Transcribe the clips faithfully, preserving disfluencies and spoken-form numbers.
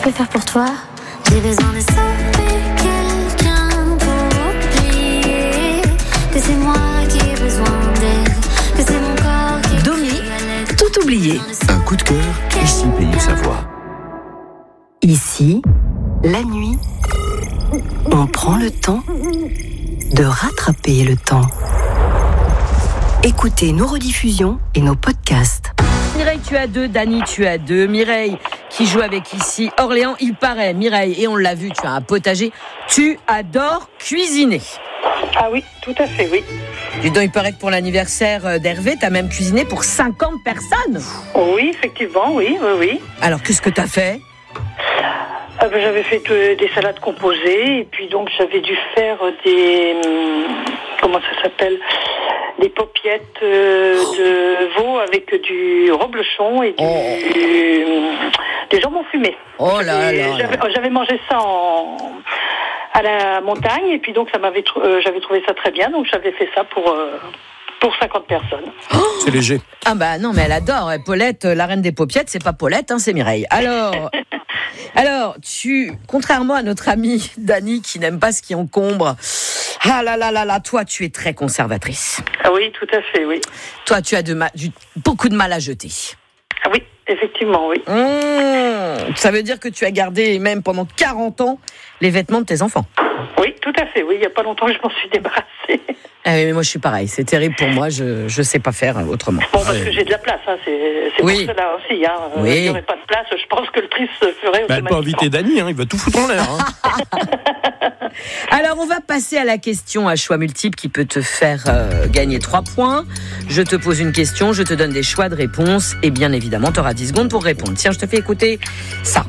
peux faire pour toi? J'ai besoin de sauver quelqu'un pour oublier que c'est moi qui ai besoin d'aide, que c'est mon corps qui Domi, tout oublié. Un coup de cœur, ici Pays de Savoie. Ici, la nuit, on prend le temps de rattraper le temps. Écoutez nos rediffusions et nos podcasts. Mireille, tu as deux. Dany, tu as deux. Mireille, qui joue avec ici Orléans, il paraît, Mireille, et on l'a vu, tu as un potager. Tu adores cuisiner. Ah oui, tout à fait, oui. Dis donc, il paraît que pour l'anniversaire d'Hervé, tu as même cuisiné pour cinquante personnes. Oui, effectivement, oui, oui, oui. Alors, qu'est-ce que tu as fait? Ah ben, j'avais fait de, des salades composées, et puis donc j'avais dû faire des... Comment ça s'appelle? Des popiettes euh, de veau avec du reblochon et du, oh. du, des jambons fumés. Oh là et là, j'avais, là. j'avais mangé ça en, à la montagne, et puis donc ça m'avait, euh, j'avais trouvé ça très bien, donc j'avais fait ça pour... Euh, pour cinquante personnes. Oh, c'est léger. Ah bah non, mais elle adore. Paulette, la reine des paupiettes, c'est pas Paulette, hein, c'est Mireille. Alors, alors, tu, contrairement à notre amie Dany qui n'aime pas ce qui encombre, ah là là là là, toi, tu es très conservatrice. Ah oui, tout à fait, oui. Toi, tu as de ma, du, beaucoup de mal à jeter. Ah oui, effectivement, oui. Mmh, ça veut dire que tu as gardé, même pendant quarante ans, les vêtements de tes enfants. Oui, tout à fait, oui. Il n'y a pas longtemps que je m'en suis débarrassée. Ah oui, mais moi je suis pareil, c'est terrible pour moi, je ne sais pas faire autrement. Bon, parce que j'ai de la place, hein, c'est, c'est oui. pour cela aussi. Hein. Oui. Il n'y aurait pas de place, je pense que le tri se ferait bah, elle peut inviter Dany, hein, il va tout foutre en l'air. Hein. Alors on va passer à la question à choix multiple qui peut te faire euh, gagner trois points. Je te pose une question, je te donne des choix de réponse et bien évidemment tu auras dix secondes pour répondre. Tiens, je te fais écouter ça.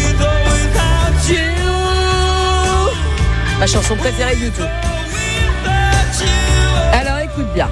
Ma chanson préférée du tout. Alors écoute bien.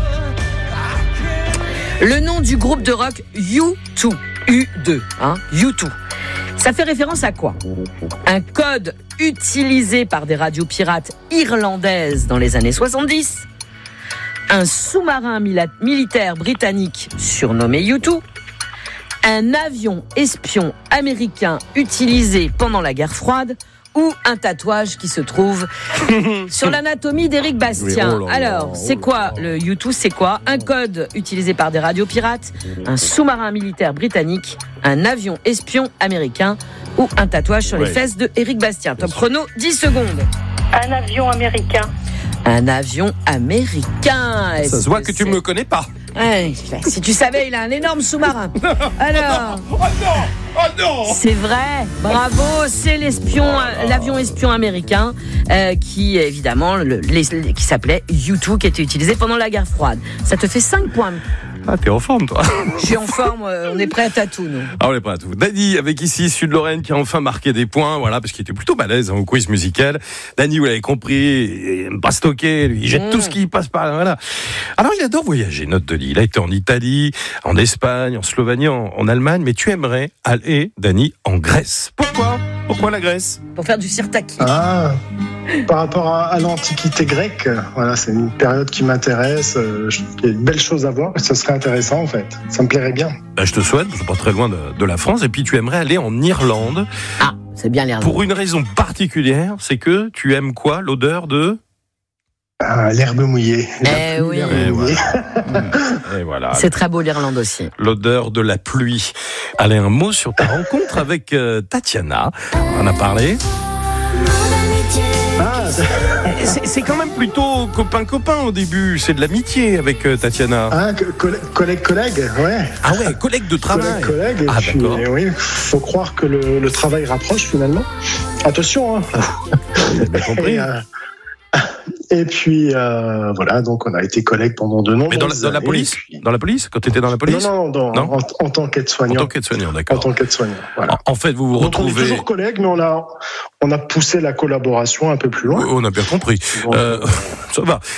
Le nom du groupe de rock U deux, U deux, hein, U deux. Ça fait référence à quoi? Un code utilisé par des radios pirates irlandaises dans les années soixante-dix. Un sous-marin mila- militaire britannique surnommé U deux. Un avion espion américain utilisé pendant la guerre froide. Ou un tatouage qui se trouve sur l'anatomie d'Éric Bastien. Oui, oh là là, Alors, c'est quoi oh le U deux? C'est quoi? Un code utilisé par des radios pirates, un sous-marin militaire britannique, un avion espion américain ou un tatouage sur ouais. les fesses de Éric Bastien. Top chrono, dix secondes. Un avion américain. Un avion américain. Est-ce Ça se voit que, que tu c'est... me connais pas. Ouais, si tu savais, il a un énorme sous-marin. Alors... Oh non! Oh non! C'est vrai, bravo, c'est l'espion, euh, l'avion espion américain euh, qui évidemment le, les, qui s'appelait U deux, qui était utilisé pendant la guerre froide. Ça te fait cinq points. Ah, t'es en forme, toi. Je suis en forme, euh, on est prêt à tout, nous. Ah, on est prêt à tout. Dany, avec ici Sud-Lorraine, qui a enfin marqué des points, voilà, parce qu'il était plutôt balèze hein, au quiz musical. Dany, vous l'avez compris, il aime pas stocker, lui, il jette mmh. tout ce qui passe par là, voilà. Alors, il adore voyager, note de lit. Il a été en Italie, en Espagne, en Slovénie, en, en Allemagne, mais tu aimerais aller, Dany, en Grèce. Pourquoi? Pourquoi la Grèce? Pour faire du sirtaki. Ah, par rapport à, à l'Antiquité grecque, voilà, c'est une période qui m'intéresse. Euh, je trouve qu'il y a de belles choses à voir. Ce serait intéressant, en fait. Ça me plairait bien. Bah, je te souhaite, c'est pas très loin de, de la France. Et puis, tu aimerais aller en Irlande. Ah, c'est bien l'Irlande. Pour une raison particulière, c'est que tu aimes quoi? L'odeur de... Ah, l'herbe mouillée. Eh oui. Et voilà. mmh. Et voilà. C'est très beau l'Irlande aussi. L'odeur de la pluie. Allez, un mot sur ta rencontre avec euh, Tatiana. On en a parlé. Ah, C'est, c'est quand même plutôt copain-copain au début. C'est de l'amitié avec euh, Tatiana. ah, collègue-collègue, ouais. Ah ouais, collègue de travail. Collègue-collègue. Et Ah, puis, d'accord. oui, faut croire que le, le travail rapproche finalement. Attention, hein. J'ai bien compris. Et, euh, et puis euh, voilà, donc on a été collègues pendant de nombreuses Mais dans la, dans la années, police puis... Dans la police Quand tu étais dans la police Non, non, dans, Non en, en tant qu'aide-soignant. En tant qu'aide-soignant, d'accord. En tant qu'aide-soignant, voilà. En, en fait, vous vous Donc on est retrouvez... toujours collègues, mais on a, on a poussé la collaboration un peu plus loin. On a bien compris. Bon, Euh, ça va.